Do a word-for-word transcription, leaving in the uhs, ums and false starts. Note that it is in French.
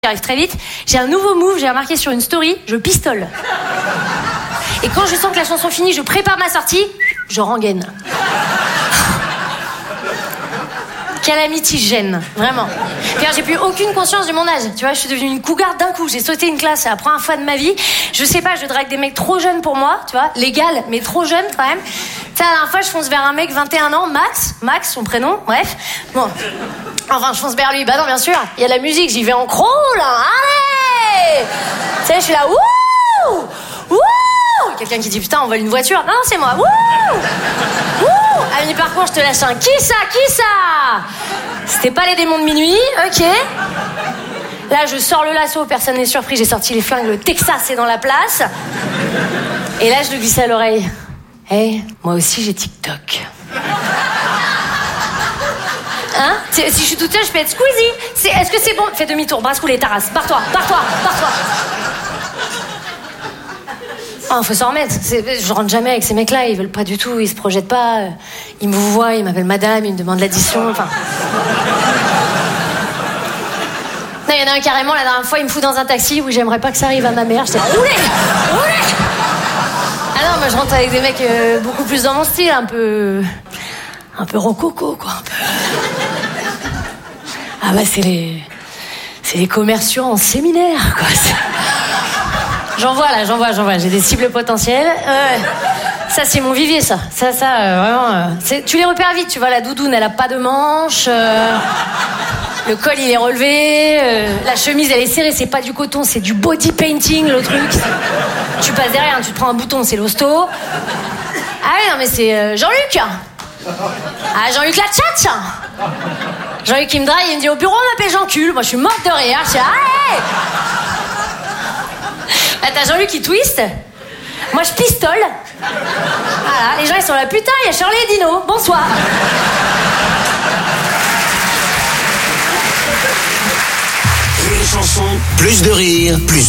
qui arrive très vite. J'ai un nouveau move, j'ai remarqué sur une story, je pistole. Et quand je sens que la chanson finit, je prépare ma sortie, je rengaine. Calamitygène, vraiment. Car j'ai plus aucune conscience de mon âge. Tu vois, je suis devenue une cougar d'un coup. J'ai sauté une classe, c'est la première fois de ma vie. Je sais pas, je drague des mecs trop jeunes pour moi, tu vois, légal, mais trop jeunes quand même. Tu sais, la dernière fois, je fonce vers un mec vingt et un ans, Max, Max, son prénom, bref. Bon, enfin, je fonce vers lui. Bah non, bien sûr, il y a de la musique, j'y vais en crawl, hein. Allez. Tu sais, je suis là, wouh, wouh. Quelqu'un qui dit putain, on vole une voiture. Non, c'est moi. Wouh, wouh. À mi-parcours, je te lâche un qui ça, qui ça. C'était pas les démons de minuit, ok. Là, je sors le lasso, personne n'est surpris. J'ai sorti les flingues, le Texas est dans la place. Et là, je lui glisse à l'oreille. Hey, moi aussi, j'ai TikTok. Hein? Si je suis toute seule, je peux être Squeezie. C'est, est-ce que c'est bon? Fais demi-tour, brasse-coulée, Taras. Barre-toi, barre-toi, barre-toi. Oh, faut s'en remettre. C'est, je rentre jamais avec ces mecs-là, ils veulent pas du tout, ils se projettent pas. Ils me voient, ils m'appellent madame, ils me demandent l'addition, enfin... Non, il y en a un carrément, la dernière fois, il me fout dans un taxi où j'aimerais pas que ça arrive à ma mère. J'étais roulé, roulé. Ah non, moi je rentre avec des mecs euh, beaucoup plus dans mon style, un peu... Un peu rococo, quoi, un peu... Ah bah, c'est les... C'est les commerciaux en séminaire, quoi, c'est... J'en vois là, j'en vois, j'en vois. J'ai des cibles potentielles. Euh, ça, c'est mon vivier, ça. Ça, ça, euh, vraiment. Euh, c'est, tu les repères vite, tu vois. La doudoune, elle a pas de manches. Euh, le col, il est relevé. Euh, la chemise, elle est serrée. C'est pas du coton, c'est du body painting, le truc. Tu passes derrière, tu te prends un bouton, c'est l'hosto. Ah oui, non, mais c'est euh, Jean-Luc. Ah, Jean-Luc la tchatch. Jean-Luc, il me drague, il me dit au bureau, on m'appelle Jean-Cul. Moi, je suis morte de rire. Je dis, ah, hey. Ah, t'as Jean-Luc qui twist. Moi, je pistole. Voilà, les gens, ils sont là. Putain, il y a Shirley et Dino. Bonsoir. Rire et chanson, plus de rire, plus de